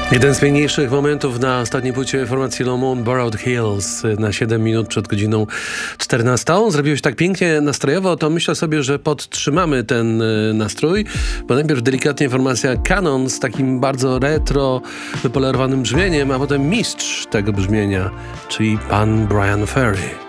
Jeden z piękniejszych momentów na ostatniej płycie formacji Lamont Borrowed Hills na 7 minut przed godziną 14. Zrobiłeś tak pięknie nastrojowo, to myślę sobie, że podtrzymamy ten nastrój, bo najpierw delikatnie formacja Canon z takim bardzo retro, wypolerowanym brzmieniem, a potem mistrz tego brzmienia, czyli pan Bryan Ferry.